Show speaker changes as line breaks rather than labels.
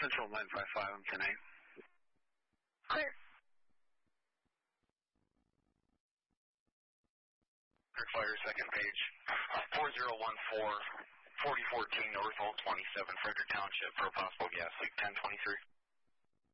Central 955, I'm 10-8.
Clear.
Fire, second page. 4014, 4014 North Old 27, Frederick Township for a possible gas leak, 1023.